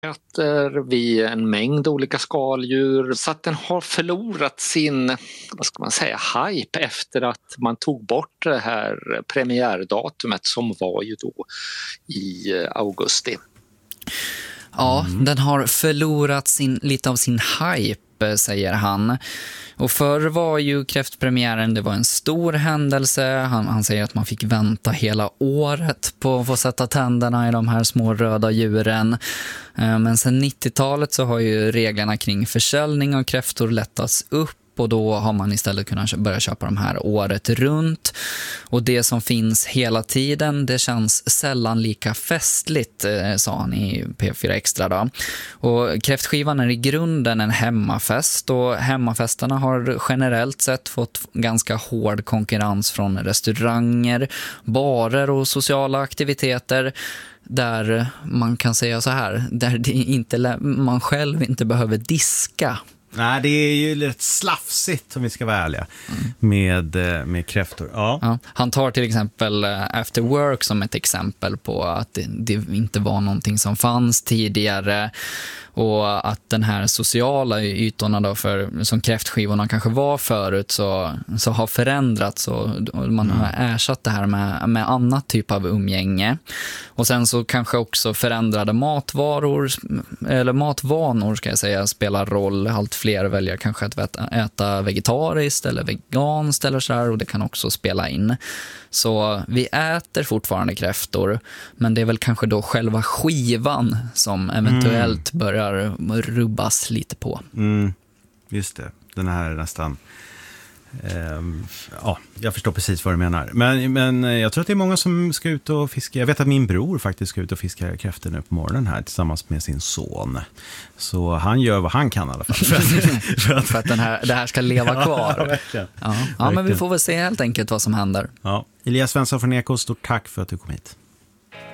äter vi en mängd olika skaldjur, så att den har förlorat sin, vad ska man säga, hype efter att man tog bort det här premiärdatumet som var ju då i augusti. Ja, den har förlorat lite av sin hype, säger han. Och förr var ju kräftpremiären, det var en stor händelse. Han säger att man fick vänta hela året på att få sätta tänderna i de här små röda djuren. Men sen 90-talet så har ju reglerna kring försäljning av kräftor lättats upp. Och då har man istället kunnat börja köpa de här året runt. Och det som finns hela tiden, det känns sällan lika festligt, sa han i P4 Extra då. Och kräftskivan är i grunden en hemmafest. Och hemmafesterna har generellt sett fått ganska hård konkurrens från restauranger, barer och sociala aktiviteter. Där man kan säga så här, där man själv inte behöver diska. Nej, det är ju lite slafsigt om vi ska vara ärliga med kräftor. Ja. Han tar till exempel After Work som ett exempel på att det inte var någonting som fanns tidigare, och att den här sociala ytorna då som kräftskivorna kanske var förut så har förändrats, och man har ersatt det här med annat typ av umgänge. Och sen så kanske också förändrade matvanor ska jag säga spelar roll. Allt fler väljer kanske att äta vegetariskt eller veganskt eller så här, och det kan också spela in. Så vi äter fortfarande kräftor, men det är väl kanske då själva skivan som eventuellt börjar rubbas lite på. Just det, den här nästan jag förstår precis vad du menar. Men jag tror att det är många som ska ut och fiska. Jag vet att min bror faktiskt ska ut och fiska kräftor nu på morgonen här tillsammans med sin son. Så han gör vad han kan i alla fall. för att det här ska leva kvar. Verkligen. Ja, men vi får väl se helt enkelt vad som händer. Ja. Elias Svensson från Eko, stort tack för att du kom hit.